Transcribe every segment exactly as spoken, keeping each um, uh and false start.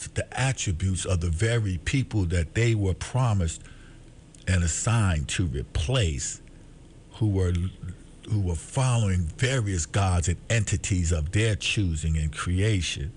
the attributes of the very people that they were promised and assigned to replace, who were who were following various gods and entities of their choosing and creation.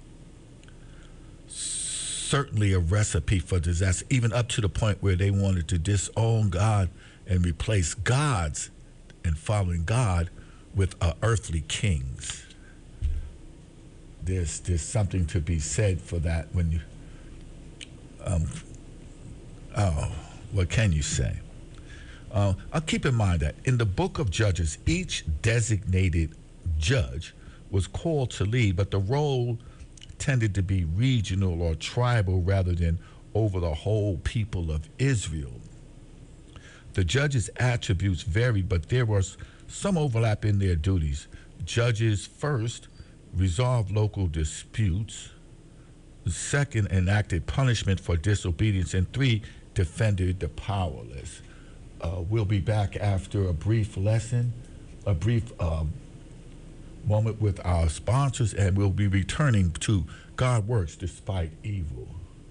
Certainly a recipe for disaster, even up to the point where they wanted to disown God and replace gods and following God with uh, earthly kings. There's there's something to be said for that when you, um, oh, what can you say? Uh, I'll keep in mind that in the book of Judges, each designated judge was called to lead, but the role tended to be regional or tribal rather than over the whole people of Israel. The judges' attributes varied, but there was some overlap in their duties. Judges, first, resolved local disputes. Second, enacted punishment for disobedience. And three, defended the powerless. Uh, we'll be back after a brief lesson, a brief um, moment with our sponsors, and we'll be returning to God Works Despite Evil.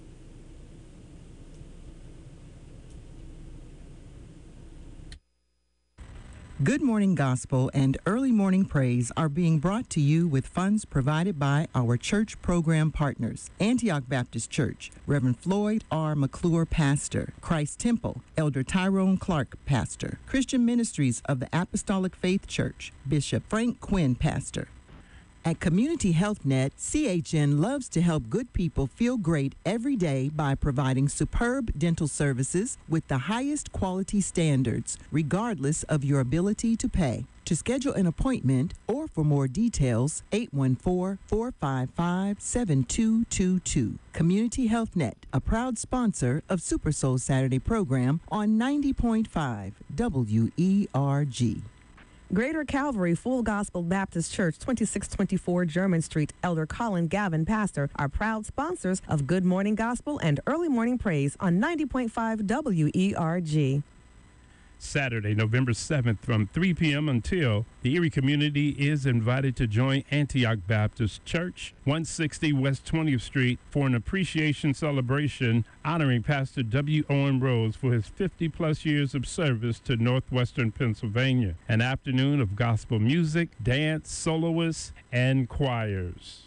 Good Morning Gospel and Early Morning Praise are being brought to you with funds provided by our church program partners: Antioch Baptist Church, Reverend Floyd R. McClure, Pastor; Christ Temple, Elder Tyrone Clark, Pastor; Christian Ministries of the Apostolic Faith Church, Bishop Frank Quinn, Pastor. At Community Health Net, C H N loves to help good people feel great every day by providing superb dental services with the highest quality standards, regardless of your ability to pay. To schedule an appointment or for more details, eight one four, four five five, seven two two two. Community Health Net, a proud sponsor of Super Soul Saturday program on ninety point five W E R G. Greater Calvary Full Gospel Baptist Church, twenty-six twenty-four German Street, Elder Colin Gavin, Pastor, are proud sponsors of Good Morning Gospel and Early Morning Praise on ninety point five W E R G. Saturday, November seventh from three p.m. until the Erie community is invited to join Antioch Baptist Church, one sixty West twentieth Street, for an appreciation celebration honoring Pastor W. Owen Rose for his fifty-plus years of service to northwestern Pennsylvania. An afternoon of gospel music, dance, soloists, and choirs.